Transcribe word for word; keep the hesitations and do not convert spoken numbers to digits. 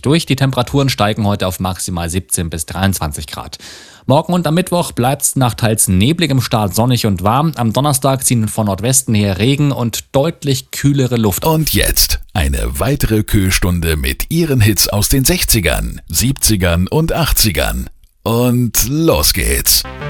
durch. Die Temperaturen steigen heute auf maximal siebzehn bis dreiundzwanzig Grad. Morgen und am Mittwoch bleibt es nach teils nebligem Start sonnig und warm. Am Donnerstag ziehen von Nordwesten her Regen und deutlich kühlere Luft. Und jetzt eine weitere Kühlstunde mit Ihren Hits aus den sechzigern, siebzigern und achtzigern. Und los geht's.